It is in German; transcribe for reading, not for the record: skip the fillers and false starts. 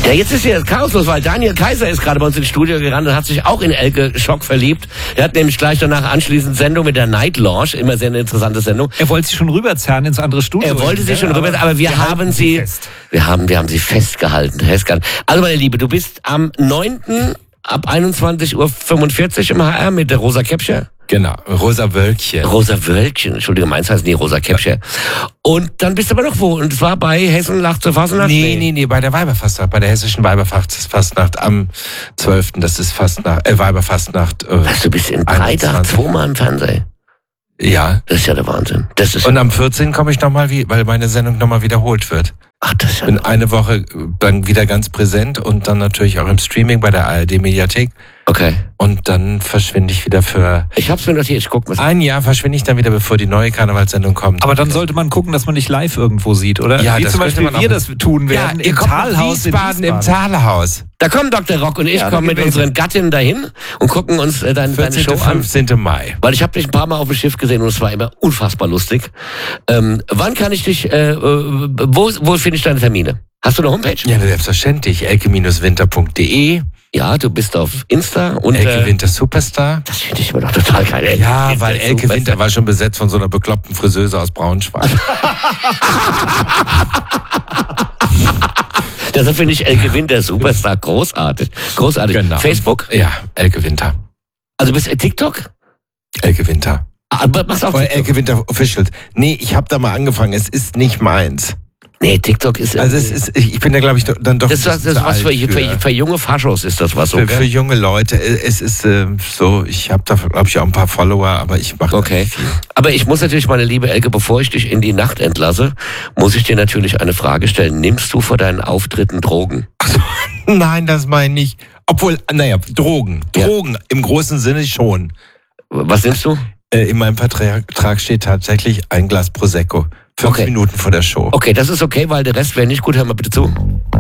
Ja, jetzt ist hier das Chaos los, weil Daniel Kaiser ist gerade bei uns ins Studio gerannt und hat sich auch in Elke Schock verliebt. Er hat nämlich gleich danach anschließend Sendung mit der Night Lounge, immer sehr eine interessante Sendung. Er wollte sich schon rüberzerren ins andere Studio. Er wollte sich schon rüber, aber wir haben sie festgehalten. Also meine Liebe, du bist am 9. ab 21:45 Uhr im HR mit der Rosa Käppchen. Genau, Rosa Wölkchen. Rosa Wölkchen, Entschuldigung, meins heißt nie Rosa Käppchen. Und dann bist du aber noch wo? Und zwar bei Hessen lacht zur Fasnacht? Nee, bei der Weiberfastnacht, bei der hessischen Weiberfastnacht am 12. Das ist Weiberfastnacht. Was, du bist in 3 Tagen zweimal im Fernsehen? Ja. Das ist ja der Wahnsinn. Und am 14. komme ich nochmal, weil meine Sendung nochmal wiederholt wird. Ach, das ist ja... Bin eine Woche dann wieder ganz präsent und dann natürlich auch im Streaming bei der ARD-Mediathek. Okay. Und dann verschwinde ich wieder für... Ich hab's mir notiert, ich guck mal. Ein Jahr verschwinde ich dann wieder, bevor die neue Karnevalssendung kommt. Aber dann sollte man gucken, dass man nicht live irgendwo sieht, oder? Ja, wie das zum Beispiel könnte man wir auch- das tun werden, ihr im kommt nach Talhaus in Wiesbaden im Talhaus. Da kommen Dr. Rock und ich kommen mit unseren Gattinnen dahin und gucken uns deine 14. Show an. 15. Mai. Weil ich habe dich ein paar Mal auf dem Schiff gesehen und es war immer unfassbar lustig. Wann kann ich dich, wo finde ich deine Termine? Hast du eine Homepage? Ja, selbstverständlich. elke-winter.de. Ja, du bist auf Insta und... Elke Winter Superstar. das finde ich immer noch total geil. Ja, weil Elke Winter war schon besetzt von so einer bekloppten Friseuse aus Braunschweig. Deshalb finde ich Elke Winter Superstar großartig. Großartig. Genau. Facebook? Ja, Elke Winter. Also bist du TikTok? Elke Winter. Aber machst du auch Oder TikTok? Elke Winter Official. Nee, ich habe da mal angefangen. Es ist nicht meins. Nee, TikTok ist... Also ich bin da, glaube ich, dann doch... das ist was für junge Faschos ist das was so, für gell? junge Leute. Es ist so, ich habe da, glaube ich, auch ein paar Follower, aber ich mache Okay. nicht viel. Aber ich muss natürlich, meine liebe Elke, bevor ich dich in die Nacht entlasse, muss ich dir natürlich eine Frage stellen. Nimmst du vor deinen Auftritten Drogen? Nein, das meine ich. Obwohl, naja, Drogen. Ja. Drogen im großen Sinne schon. Was nimmst du? In meinem Vertrag steht tatsächlich ein Glas Prosecco. 5 Okay. Minuten vor der Show. Okay, das ist okay, weil der Rest wäre nicht gut. Hör mal bitte zu.